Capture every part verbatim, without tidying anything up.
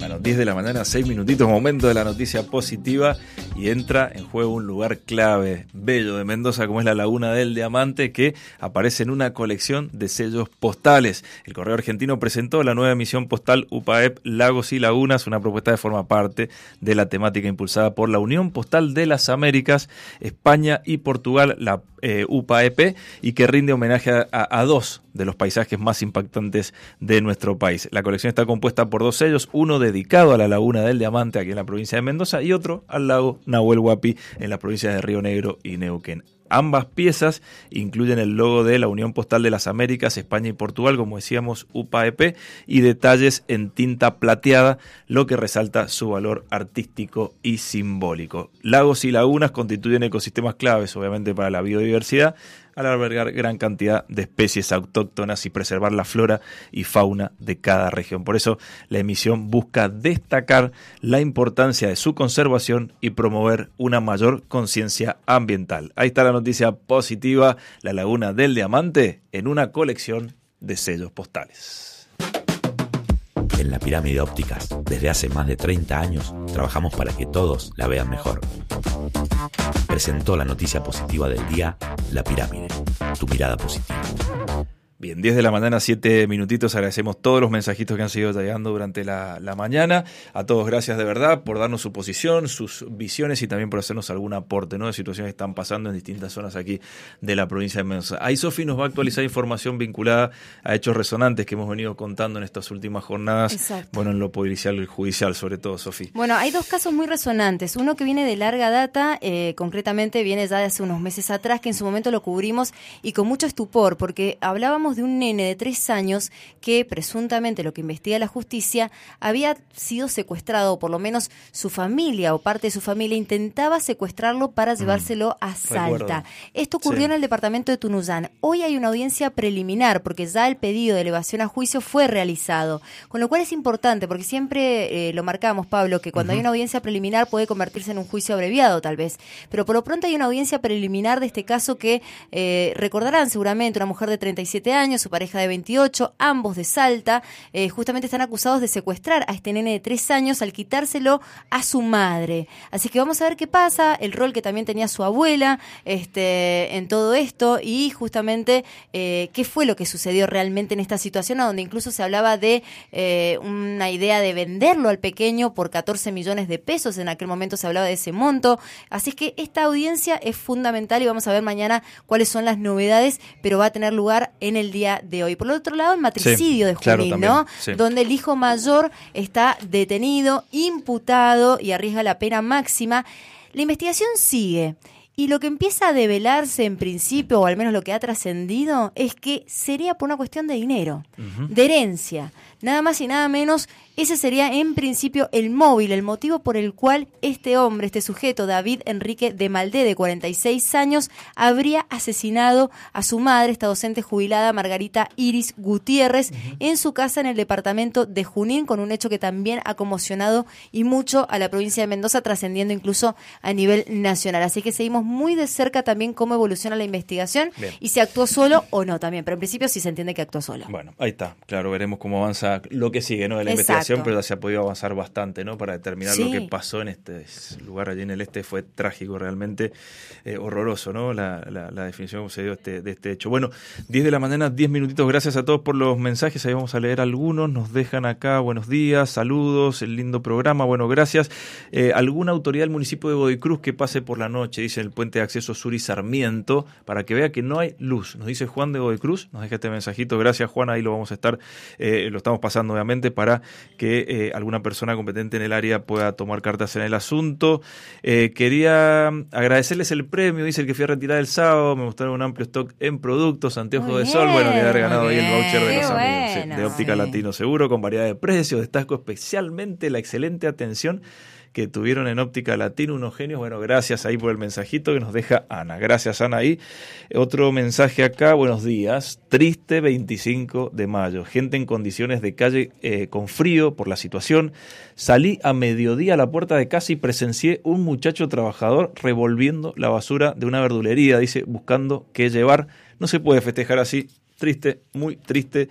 Bueno, diez de la mañana, seis minutitos, momento de la noticia positiva y entra en juego un lugar clave, bello de Mendoza, como es la Laguna del Diamante, que aparece en una colección de sellos postales. El Correo Argentino presentó la nueva emisión postal U P A E P Lagos y Lagunas, una propuesta que forma parte de la temática impulsada por la Unión Postal de las Américas, España y Portugal, la eh, U P A E P, y que rinde homenaje a, a, a dos de los paisajes más impactantes de nuestro país. La colección está compuesta por dos sellos, uno dedicado a la Laguna del Diamante aquí en la provincia de Mendoza y otro al lago Nahuel Huapi en las provincias de Río Negro y Neuquén. Ambas piezas incluyen el logo de la Unión Postal de las Américas, España y Portugal, como decíamos, U P A E P, y detalles en tinta plateada, lo que resalta su valor artístico y simbólico. Lagos y lagunas constituyen ecosistemas claves, obviamente, para la biodiversidad, al albergar gran cantidad de especies autóctonas y preservar la flora y fauna de cada región. Por eso, la emisión busca destacar la importancia de su conservación y promover una mayor conciencia ambiental. Ahí está la noticia positiva, la Laguna del Diamante en una colección de sellos postales. En La Pirámide Ópticas, desde hace más de treinta años, trabajamos para que todos la vean mejor. Presentó la noticia positiva del día, La Pirámide, tu mirada positiva. Bien, diez de la mañana, siete minutitos. Agradecemos todos los mensajitos que han seguido llegando durante la, la mañana. A todos gracias de verdad por darnos su posición, sus visiones y también por hacernos algún aporte, ¿no?, de situaciones que están pasando en distintas zonas aquí de la provincia de Mendoza. Ahí Sofi nos va a actualizar información vinculada a hechos resonantes que hemos venido contando en estas últimas jornadas. Exacto. Bueno, en lo policial y judicial sobre todo, Sofi. Bueno, hay dos casos muy resonantes. Uno que viene de larga data, eh, concretamente viene ya de hace unos meses atrás, que en su momento lo cubrimos y con mucho estupor, porque hablábamos de un nene de tres años que presuntamente, lo que investiga la justicia, había sido secuestrado, o por lo menos su familia o parte de su familia intentaba secuestrarlo para llevárselo mm, a Salta. Recuerdo. Esto ocurrió sí. en el departamento de Tunuyán. Hoy hay una audiencia preliminar porque ya el pedido de elevación a juicio fue realizado, con lo cual es importante porque siempre eh, lo marcamos, Pablo, que cuando uh-huh. hay una audiencia preliminar puede convertirse en un juicio abreviado tal vez, pero por lo pronto hay una audiencia preliminar de este caso que eh, recordarán seguramente, una mujer de treinta y siete años, su pareja de veintiocho, ambos de Salta, eh, justamente están acusados de secuestrar a este nene de tres años al quitárselo a su madre. Así que vamos a ver qué pasa, el rol que también tenía su abuela este, en todo esto y justamente eh, qué fue lo que sucedió realmente en esta situación, donde incluso se hablaba de eh, una idea de venderlo al pequeño por catorce millones de pesos, en aquel momento se hablaba de ese monto. Así es que esta audiencia es fundamental y vamos a ver mañana cuáles son las novedades, pero va a tener lugar en el día de hoy. Por el otro lado, el matricidio sí, de Junín, claro, ¿no? Sí. Donde el hijo mayor está detenido, imputado y arriesga la pena máxima. La investigación sigue. Y lo que empieza a develarse en principio, o al menos lo que ha trascendido, es que sería por una cuestión de dinero, uh-huh. de herencia. Nada más y nada menos, ese sería en principio el móvil, el motivo por el cual este hombre, este sujeto, David Enrique de Maldé, de cuarenta y seis años, habría asesinado a su madre, esta docente jubilada, Margarita Iris Gutiérrez, uh-huh. en su casa en el departamento de Junín, con un hecho que también ha conmocionado y mucho a la provincia de Mendoza, trascendiendo incluso a nivel nacional. Así que seguimos muy de cerca también cómo evoluciona la investigación. Bien. Y si actuó solo o no también, pero en principio sí se entiende que actuó solo. Bueno, ahí está, claro, veremos cómo avanza lo que sigue, ¿no?, de la Exacto. investigación, pero ya se ha podido avanzar bastante, ¿no?, para determinar sí. lo que pasó en este lugar allí en el este. Fue trágico, realmente eh, horroroso, ¿no?, la, la, la definición que se dio este, de este hecho. Bueno, diez de la mañana, diez minutitos, gracias a todos por los mensajes, ahí vamos a leer algunos, nos dejan acá, buenos días, saludos, el lindo programa, bueno, gracias. Eh, ¿Alguna autoridad del municipio de Godoy Cruz que pase por la noche, dice, el puente de acceso sur y Sarmiento, para que vea que no hay luz? Nos dice Juan de Godoy Cruz, nos deja este mensajito, gracias Juan, ahí lo vamos a estar, eh, lo estamos pasando obviamente para que eh, alguna persona competente en el área pueda tomar cartas en el asunto. Eh, quería agradecerles el premio, dice el que fui a retirar el sábado, me mostraron un amplio stock en productos, anteojos de sol, bueno, que haber ganado ahí el voucher de los amigos, bueno, sí, de Óptica sí. Latino Seguro, con variedad de precios, destaco especialmente la excelente atención que tuvieron en Óptica Latino, unos genios. Bueno, gracias ahí por el mensajito que nos deja Ana. Gracias, Ana. Ahí otro mensaje acá, buenos días. Triste veinticinco de mayo. Gente en condiciones de calle eh, con frío por la situación. Salí a mediodía a la puerta de casa y presencié un muchacho trabajador revolviendo la basura de una verdulería, dice, buscando qué llevar. No se puede festejar así. Triste, muy triste.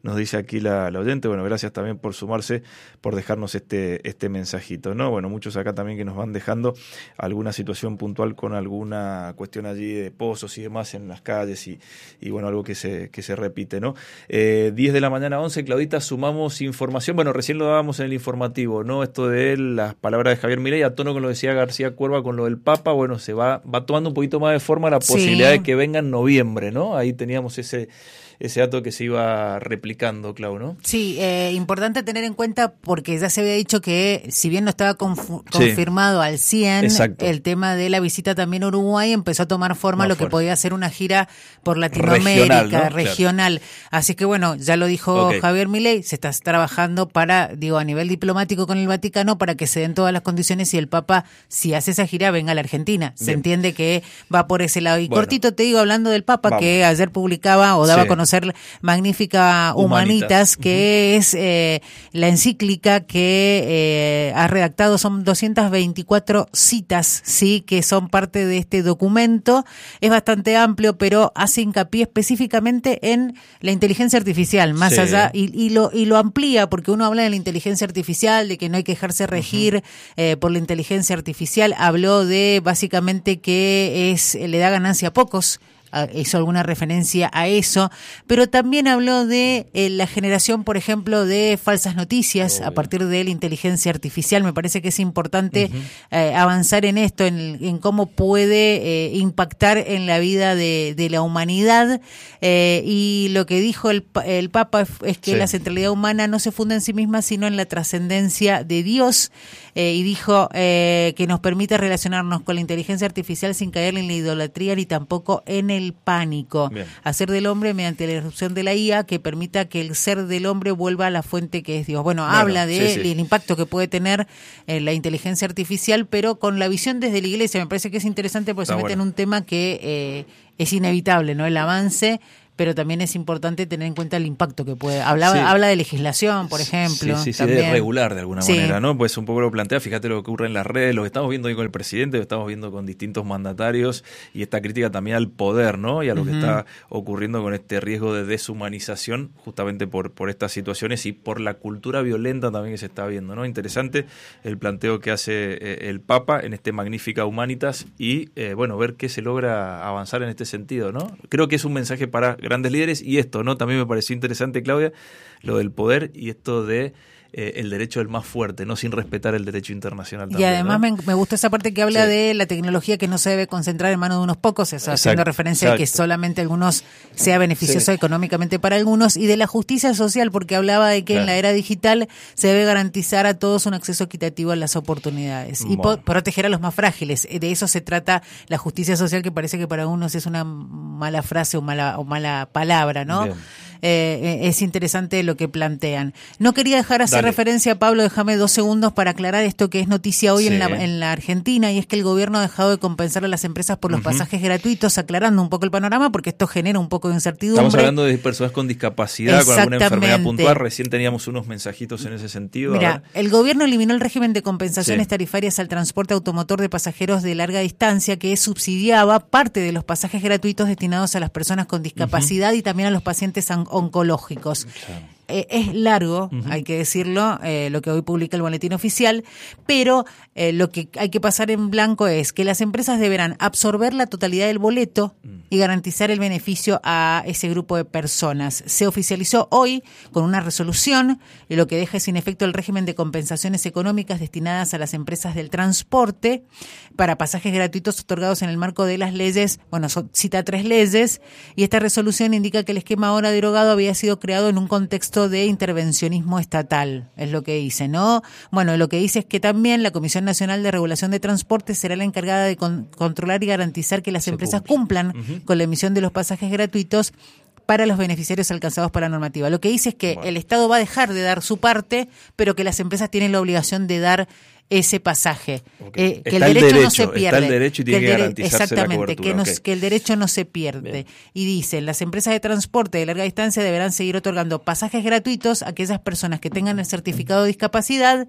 nos dice aquí la, la oyente. Bueno, gracias también por sumarse, por dejarnos este, este mensajito, ¿no? Bueno, muchos acá también que nos van dejando alguna situación puntual con alguna cuestión allí de pozos y demás en las calles y, y bueno, algo que se, que se repite, ¿no? Eh, diez de la mañana, once, Claudita, sumamos información. Bueno, recién lo dábamos en el informativo, ¿no? Esto de las palabras de Javier Milei, a tono con lo decía García Cuerva con lo del Papa, bueno, se va, va tomando un poquito más de forma la posibilidad sí. de que venga en noviembre, ¿no? Ahí teníamos ese... ese dato que se iba replicando, Clau, ¿no? Sí, eh, importante tener en cuenta porque ya se había dicho que si bien no estaba conf- confirmado sí. al cien, exacto. el tema de la visita también a Uruguay empezó a tomar forma Más lo fuerte. que podía ser una gira por Latinoamérica, regional, ¿no? regional. Claro. Así que bueno, ya lo dijo okay. Javier Milei, se está trabajando para, digo, a nivel diplomático con el Vaticano para que se den todas las condiciones y el Papa, si hace esa gira, venga a la Argentina. Se Bien. entiende que va por ese lado. Y bueno. cortito te digo, hablando del Papa, Vamos. que ayer publicaba o daba sí. a conocer Magnífica Humanitas, Humanitas que uh-huh. es eh, la encíclica que eh, ha redactado, son doscientas veinticuatro citas, sí, que son parte de este documento. Es bastante amplio, pero hace hincapié específicamente en la inteligencia artificial, más sí. allá, y, y lo y lo amplía, porque uno habla de la inteligencia artificial, de que no hay que dejarse regir uh-huh. eh, por la inteligencia artificial. Habló de básicamente que es le da ganancia a pocos. Hizo alguna referencia a eso, pero también habló de eh, la generación, por ejemplo, de falsas noticias oh, a partir de la inteligencia artificial. Me parece que es importante uh-huh. eh, avanzar en esto, en, en cómo puede eh, impactar en la vida de, de la humanidad. Eh, y lo que dijo el, el Papa es que sí. la centralidad humana no se funda en sí misma, sino en la trascendencia de Dios. Eh, y dijo eh, que nos permite relacionarnos con la inteligencia artificial sin caer en la idolatría ni tampoco en el pánico. Bien. Hacer del hombre mediante la irrupción de la I A que permita que el ser del hombre vuelva a la fuente que es Dios. Bueno, bueno habla del sí, sí. impacto que puede tener eh, la inteligencia artificial, pero con la visión desde la Iglesia. Me parece que es interesante porque Está se mete bueno. en un tema que eh, es inevitable, ¿no? El avance, pero también es importante tener en cuenta el impacto que puede. Hablaba, sí. Habla de legislación, por ejemplo. Sí, sí, sí, también. de regular de alguna sí. manera, ¿no? Pues un poco lo plantea, fíjate lo que ocurre en las redes, lo que estamos viendo hoy con el presidente, lo que estamos viendo con distintos mandatarios y esta crítica también al poder, ¿no? Y a lo uh-huh. que está ocurriendo con este riesgo de deshumanización, justamente por, por estas situaciones y por la cultura violenta también que se está viendo, ¿no? Interesante el planteo que hace eh, el Papa en este Magnífica Humanitas y, eh, bueno, ver qué se logra avanzar en este sentido, ¿no? Creo que es un mensaje para grandes líderes y esto, ¿no? También me pareció interesante, Claudia, lo del poder y esto de eh, el derecho del más fuerte, no sin respetar el derecho internacional también. Y además ¿no? me, me gustó esa parte que habla sí. de la tecnología que no se debe concentrar en manos de unos pocos, eso, haciendo referencia exacto. a que solamente algunos sea beneficioso sí. económicamente para algunos, y de la justicia social, porque hablaba de que claro. en la era digital se debe garantizar a todos un acceso equitativo a las oportunidades y bueno. po- proteger a los más frágiles. De eso se trata la justicia social, que parece que para unos es una mala frase o mala, o mala palabra, ¿no? Bien. Eh, es interesante lo que plantean. No quería dejar hacer Dale. referencia, Pablo, déjame dos segundos para aclarar esto que es noticia hoy sí. en, la, en la Argentina, y es que el gobierno ha dejado de compensar a las empresas por los uh-huh. pasajes gratuitos, aclarando un poco el panorama porque esto genera un poco de incertidumbre. Estamos hablando de personas con discapacidad, con alguna enfermedad puntual, recién teníamos unos mensajitos en ese sentido. Mira, el gobierno eliminó el régimen de compensaciones sí. tarifarias al transporte automotor de pasajeros de larga distancia, que subsidiaba parte de los pasajes gratuitos destinados a las personas con discapacidad uh-huh. y también a los pacientes oncológicos. Claro. Eh, es largo, uh-huh. hay que decirlo, eh, lo que hoy publica el boletín oficial, pero eh, lo que hay que pasar en blanco es que las empresas deberán absorber la totalidad del boleto uh-huh. y garantizar el beneficio a ese grupo de personas. Se oficializó hoy con una resolución, y lo que deja sin efecto el régimen de compensaciones económicas destinadas a las empresas del transporte para pasajes gratuitos otorgados en el marco de las leyes, bueno, son, cita tres leyes, y esta resolución indica que el esquema ahora derogado había sido creado en un contexto de intervencionismo estatal, es lo que dice, ¿no? Bueno, lo que dice es que también la Comisión Nacional de Regulación de Transporte será la encargada de con- controlar y garantizar que las Se empresas cumple. cumplan uh-huh. con la emisión de los pasajes gratuitos para los beneficiarios alcanzados por la normativa. Lo que dice es que bueno. el Estado va a dejar de dar su parte, pero que las empresas tienen la obligación de dar ese pasaje, okay. eh, que el derecho, el derecho no se pierde, está el derecho y tiene que, que garantizarse exactamente, la que, no, okay. que el derecho no se pierde. Bien. Y dice, las empresas de transporte de larga distancia deberán seguir otorgando pasajes gratuitos a aquellas personas que tengan el certificado de discapacidad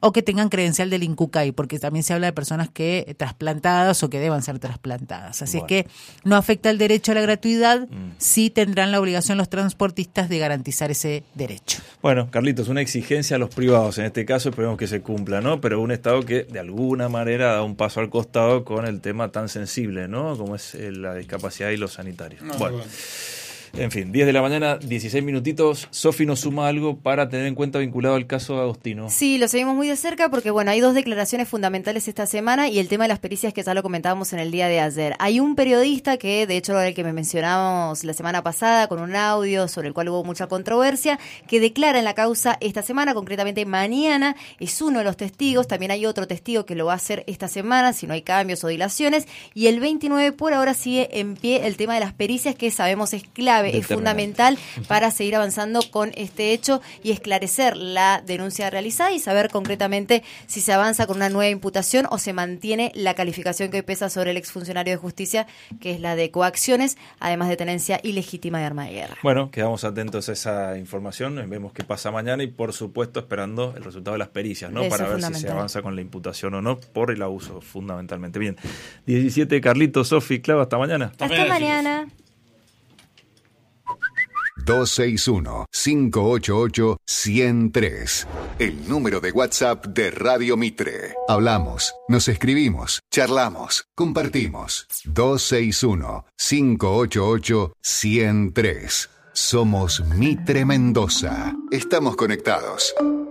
o que tengan credencial del INCUCAI, porque también se habla de personas que trasplantadas o que deban ser trasplantadas. Así bueno. es que no afecta el derecho a la gratuidad, mm. sí tendrán la obligación los transportistas de garantizar ese derecho. Bueno, Carlitos, una exigencia a los privados, en este caso esperemos que se cumpla, ¿no? Pero un Estado que de alguna manera da un paso al costado con el tema tan sensible, ¿no? Como es la discapacidad y los sanitarios. No, bueno. bueno. En fin, diez de la mañana, dieciséis minutitos. Sofi nos suma algo para tener en cuenta vinculado al caso de Agostino. Sí, lo seguimos muy de cerca porque, bueno, hay dos declaraciones fundamentales esta semana y el tema de las pericias que ya lo comentábamos en el día de ayer. Hay un periodista que, de hecho, el que me mencionamos la semana pasada con un audio sobre el cual hubo mucha controversia, que declara en la causa esta semana, concretamente mañana, es uno de los testigos. También hay otro testigo que lo va a hacer esta semana, si no hay cambios o dilaciones. Y el veintinueve, por ahora, sigue en pie el tema de las pericias, que sabemos es clave. Es fundamental para seguir avanzando con este hecho y esclarecer la denuncia realizada y saber concretamente si se avanza con una nueva imputación o se mantiene la calificación que hoy pesa sobre el exfuncionario de justicia, que es la de coacciones, además de tenencia ilegítima de arma de guerra. Bueno, quedamos atentos a esa información, vemos qué pasa mañana y por supuesto esperando el resultado de las pericias, ¿no? Eso para ver si se avanza con la imputación o no por el abuso, fundamentalmente. Bien, diecisiete, Carlitos, Sofi, Clava, hasta mañana. Hasta, hasta mañana. dos seis uno, cinco ocho ocho, uno cero tres. El número de WhatsApp de Radio Mitre. Hablamos, nos escribimos, charlamos, compartimos. dos seis uno, cinco ocho ocho, uno cero tres. Somos Mitre Mendoza. Estamos conectados.